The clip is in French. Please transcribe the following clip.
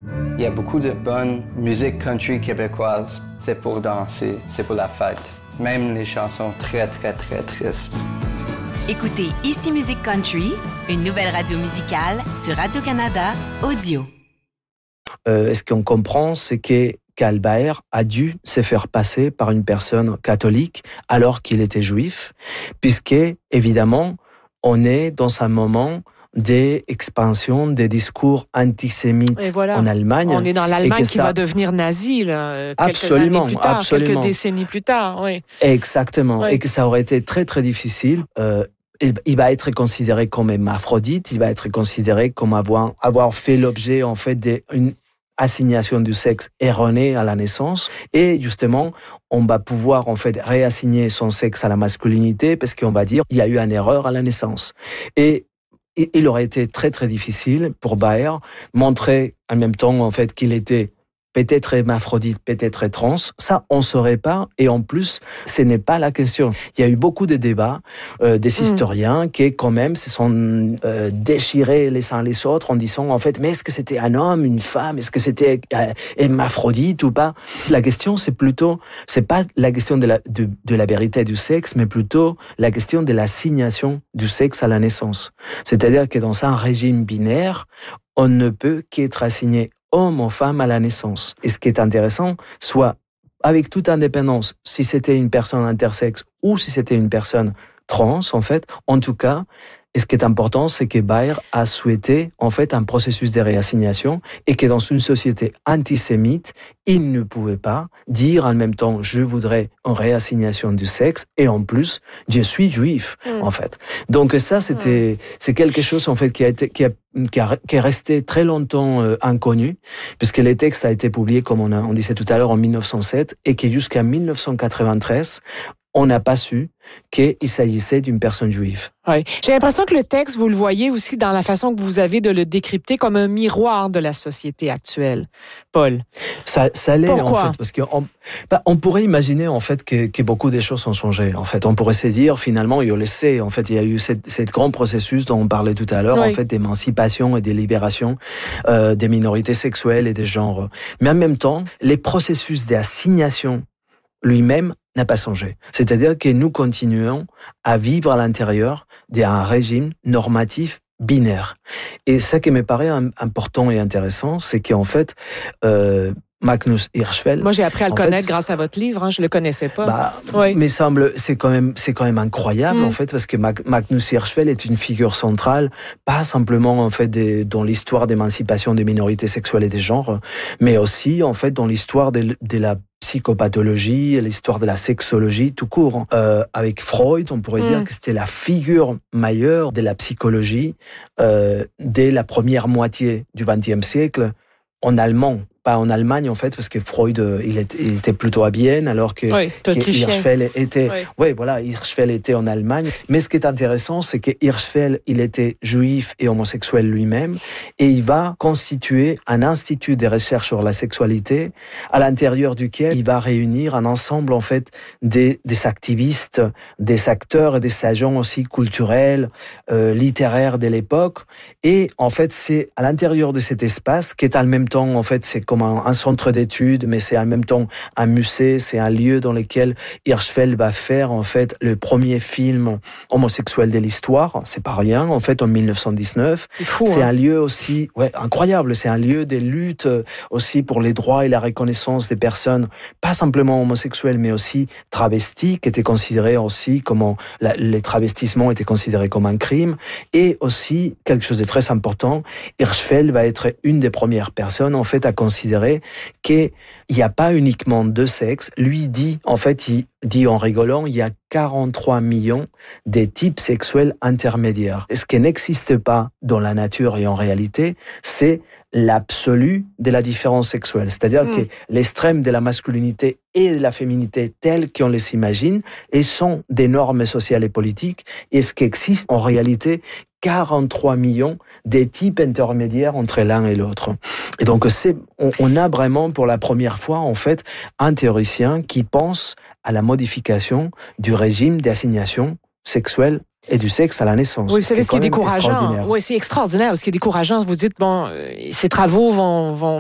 Il y a beaucoup de bonne musique country québécoise. C'est pour danser, c'est pour la fête. Même les chansons très, très, très tristes. Écoutez Ici Musique Country, une nouvelle radio musicale sur Radio-Canada Audio. Ce qu'on comprend, c'est qu'Albert a dû se faire passer par une personne catholique alors qu'il était juif, puisque, évidemment, on est dans un moment des expansions des discours antisémites en Allemagne. On est dans l'Allemagne qui va devenir nazie quelques décennies plus tard. Oui. Exactement. Oui. Et que ça aurait été très, très difficile. Il va être considéré comme hermaphrodite, il va être considéré comme avoir fait l'objet, en fait, d'une assignation du sexe erronée à la naissance. Et justement, on va pouvoir, en fait, réassigner son sexe à la masculinité parce qu'on va dire qu'il y a eu une erreur à la naissance. Et il aurait été très, très difficile pour Baer montrer en même temps, en fait, qu'il était peut-être hermaphrodite, peut-être trans. Ça, on ne saurait pas. Et en plus, ce n'est pas la question. Il y a eu beaucoup de débats des historiens qui, quand même, se sont déchirés les uns les autres en disant, en fait, mais est-ce que c'était un homme, une femme? Est-ce que c'était hermaphrodite ou pas? La question, c'est pas la question de la vérité du sexe, mais plutôt la question de l'assignation du sexe à la naissance. C'est-à-dire que dans un régime binaire, on ne peut qu'être assigné homme ou femme à la naissance. Et ce qui est intéressant, soit avec toute indépendance, si c'était une personne intersexe ou si c'était une personne trans, en fait, en tout cas, et ce qui est important, c'est que Baer a souhaité, en fait, un processus de réassignation et que dans une société antisémite, il ne pouvait pas dire en même temps, je voudrais une réassignation du sexe et en plus, je suis juif, en fait. Donc ça, c'est quelque chose, en fait, qui est resté très longtemps inconnu, puisque les textes ont été publiés, comme on disait tout à l'heure, en 1907 et que jusqu'à 1993, on n'a pas su qu'il s'agissait d'une personne juive. Oui. J'ai l'impression que le texte, vous le voyez aussi dans la façon que vous avez de le décrypter comme un miroir de la société actuelle. Paul. Ça l'est, pourquoi? En fait, parce qu'on pourrait imaginer, en fait, que beaucoup de choses ont changé. En fait, on pourrait se dire, finalement, et on le sait, en fait, il y a eu cette grand processus dont on parlait tout à l'heure, en fait, d'émancipation et de libération des minorités sexuelles et des genres. Mais en même temps, les processus d'assignation lui-même n'a pas changé. C'est-à-dire que nous continuons à vivre à l'intérieur d'un régime normatif binaire. Et ça qui me paraît important et intéressant, c'est qu'en fait, Magnus Hirschfeld... Moi, j'ai appris à le connaître grâce à votre livre, je le connaissais pas. Mais c'est quand même incroyable, en fait, parce que Magnus Hirschfeld est une figure centrale, pas simplement, en fait, dans l'histoire d'émancipation des minorités sexuelles et des genres, mais aussi, en fait, dans l'histoire de la psychopathologie, l'histoire de la sexologie tout court. Avec Freud, on pourrait dire que c'était la figure majeure de la psychologie dès la première moitié du XXe siècle en allemand. Pas en Allemagne, en fait, parce que Freud, il était plutôt à Vienne, alors que Hirschfeld était... Hirschfeld était en Allemagne. Mais ce qui est intéressant, c'est que Hirschfeld, il était juif et homosexuel lui-même, et il va constituer un institut de recherche sur la sexualité, à l'intérieur duquel il va réunir un ensemble, en fait, des activistes, des acteurs et des agents aussi culturels, littéraires de l'époque. Et, en fait, c'est à l'intérieur de cet espace, qui est en même temps, en fait, c'est comme un centre d'études, mais c'est en même temps un musée, c'est un lieu dans lequel Hirschfeld va faire, en fait, le premier film homosexuel de l'histoire. C'est pas rien, en fait, en 1919. C'est fou, c'est un lieu aussi, incroyable. C'est un lieu de lutte aussi pour les droits et la reconnaissance des personnes, pas simplement homosexuelles, mais aussi travestis, qui étaient considérés aussi comme les travestissements étaient considérés comme un crime. Et aussi, quelque chose de très important, Hirschfeld va être une des premières personnes, en fait, à considérer qu'il n'y a pas uniquement deux sexes. Lui dit, en fait, il dit en rigolant, il y a 43 millions de types sexuels intermédiaires. Et ce qui n'existe pas dans la nature et en réalité, c'est l'absolu de la différence sexuelle. C'est-à-dire que l'extrême de la masculinité et de la féminité telles qu'on les imagine, elles sont des normes sociales et politiques. Et ce qui existe en réalité, 43 millions des types intermédiaires entre l'un et l'autre. Et donc, on a vraiment pour la première fois, en fait, un théoricien qui pense à la modification du régime d'assignation sexuelle et du sexe à la naissance. Oui, vous savez ce qui est décourageant. Oui, c'est extraordinaire. Ce qui est décourageant, vous dites, ces travaux vont